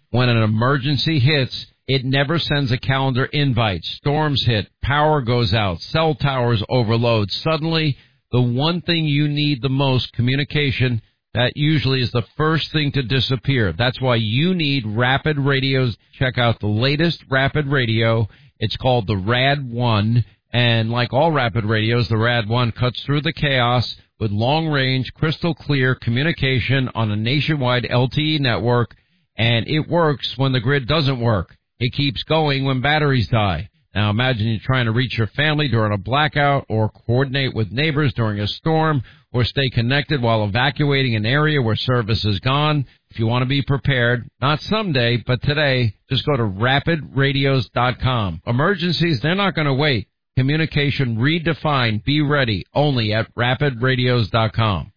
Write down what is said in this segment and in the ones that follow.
When an emergency hits, it never sends a calendar invite. Storms hit, power goes out, cell towers overload. Suddenly, the one thing you need the most, communication, that usually is the first thing to disappear. That's why you need Rapid Radios. Check out the latest Rapid Radio. It's called the Rad 1. And like all Rapid Radios, the Rad 1 cuts through the chaos with long-range, crystal-clear communication on a nationwide LTE network. And it works when the grid doesn't work. It keeps going when batteries die. Now imagine you're trying to reach your family during a blackout or coordinate with neighbors during a storm or stay connected while evacuating an area where service is gone. If you want to be prepared, not someday, but today, just go to rapidradios.com. Emergencies, they're not going to wait. Communication redefined. Be ready only at rapidradios.com.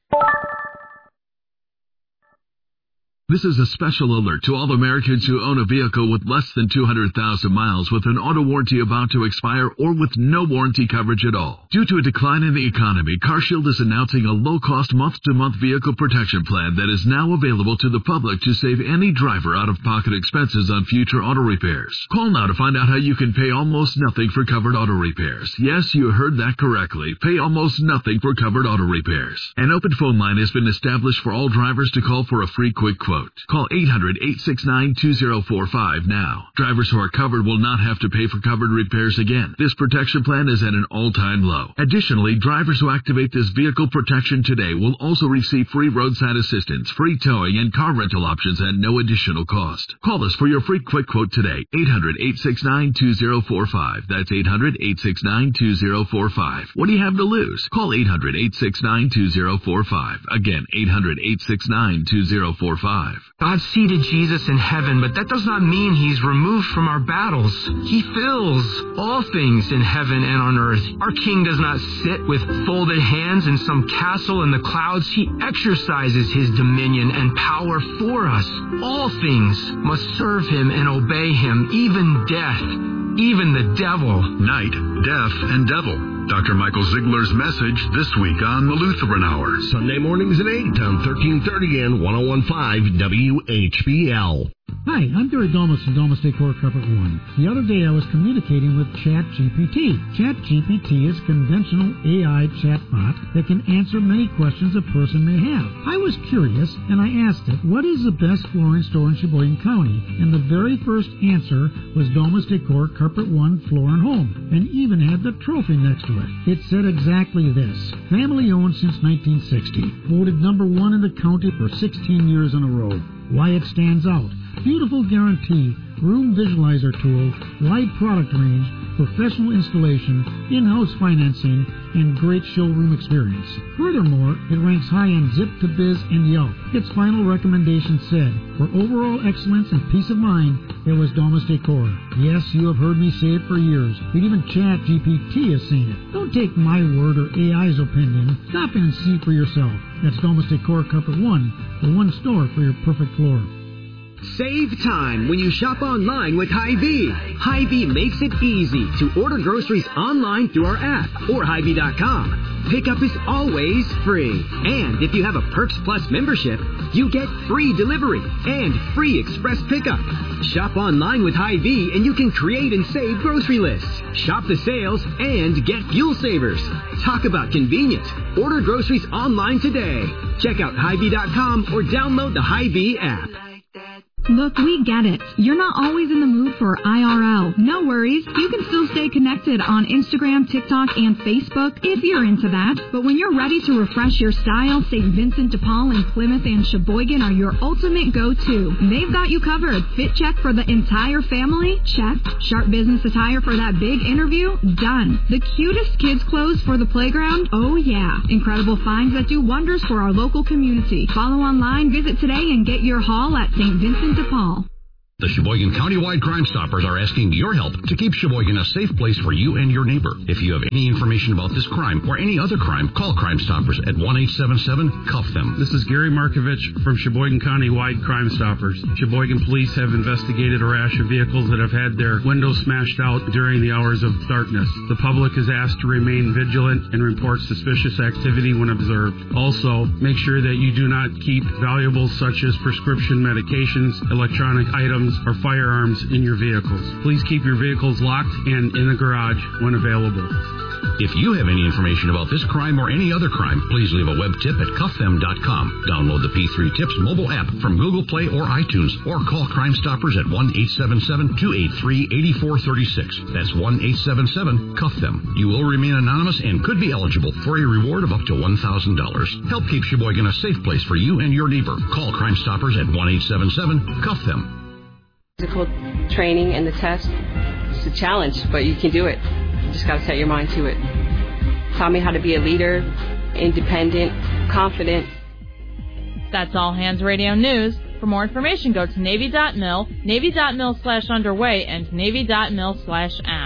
This is a special alert to all Americans who own a vehicle with less than 200,000 miles with an auto warranty about to expire or with no warranty coverage at all. Due to a decline in the economy, CarShield is announcing a low-cost month-to-month vehicle protection plan that is now available to the public to save any driver out-of-pocket expenses on future auto repairs. Call now to find out how you can pay almost nothing for covered auto repairs. Yes, you heard that correctly. Pay almost nothing for covered auto repairs. An open phone line has been established for all drivers to call for a free quick quote. Call 800-869-2045 now. Drivers who are covered will not have to pay for covered repairs again. This protection plan is at an all-time low. Additionally, drivers who activate this vehicle protection today will also receive free roadside assistance, free towing, and car rental options at no additional cost. Call us for your free quick quote today. 800-869-2045. That's 800-869-2045. What do you have to lose? Call 800-869-2045. Again, 800-869-2045. God seated Jesus in heaven, but that does not mean he's removed from our battles. He fills all things in heaven and on earth. Our King does not sit with folded hands in some castle in the clouds. He exercises his dominion and power for us. All things must serve him and obey him, even death, even the devil. Night, death, and devil. Dr. Michael Ziegler's message this week on the Lutheran Hour. Sunday mornings at 8 on 1330 and 101.5 WHBL. Hi, I'm Gary Domus from Domus Decor Carpet One. The other day I was communicating with ChatGPT. ChatGPT is a conventional AI chatbot that can answer many questions a person may have. I was curious and I asked it, what is the best flooring store in Sheboygan County? And the very first answer was Domus Decor Carpet One Floor and Home, and even had the trophy next to it. It said exactly this: family owned since 1960, voted number one in the county for 16 years in a row. Why it stands out: beautiful guarantee, room visualizer tool, wide product range, professional installation, in-house financing, and great showroom experience. Furthermore, it ranks high on Zip2Biz and Yelp. Its final recommendation said, for overall excellence and peace of mind, it was Domus Decor. Yes, you have heard me say it for years, but even ChatGPT is saying it. Don't take my word or AI's opinion. Stop in and see for yourself. That's Domus Decor Carpet One, the one store for your perfect floor. Save time when you shop online with Hy-Vee. Hy-Vee makes it easy to order groceries online through our app or Hy-Vee.com. Pickup is always free. And if you have a Perks Plus membership, you get free delivery and free express pickup. Shop online with Hy-Vee and you can create and save grocery lists. Shop the sales and get fuel savers. Talk about convenience. Order groceries online today. Check out Hy-Vee.com or download the Hy-Vee app. Look, we get it. You're not always in the mood for IRL. No worries. You can still stay connected on Instagram, TikTok, and Facebook if you're into that. But when you're ready to refresh your style, St. Vincent de Paul and Plymouth and Sheboygan are your ultimate go-to. They've got you covered. Fit check for the entire family? Check. Sharp business attire for that big interview? Done. The cutest kids' clothes for the playground? Oh, yeah. Incredible finds that do wonders for our local community. Follow online, visit today, and get your haul at St. Vincent de Paul. The Sheboygan Countywide Crime Stoppers are asking your help to keep Sheboygan a safe place for you and your neighbor. If you have any information about this crime or any other crime, call Crime Stoppers at 1-877-CUFF them. This is Gary Markovich from Sheboygan Countywide Crime Stoppers. Sheboygan police have investigated a rash of vehicles that have had their windows smashed out during the hours of darkness. The public is asked to remain vigilant and report suspicious activity when observed. Also, make sure that you do not keep valuables such as prescription medications, electronic items, or firearms in your vehicles. Please keep your vehicles locked and in the garage when available. If you have any information about this crime or any other crime, please leave a web tip at cuffthem.com. Download the P3 Tips mobile app from Google Play or iTunes, or call Crime Stoppers at 1-877-283-8436. That's 1-877-CUFF-THEM. You will remain anonymous and could be eligible for a reward of up to $1,000. Help keep Sheboygan a safe place for you and your neighbor. Call Crime Stoppers at 1-877-CUFF-THEM. Physical training and the test, it's a challenge, but you can do it. You just got to set your mind to it. Taught me how to be a leader, independent, confident. That's All Hands Radio News. For more information, go to Navy.mil, Navy.mil/underway, and Navy.mil/app.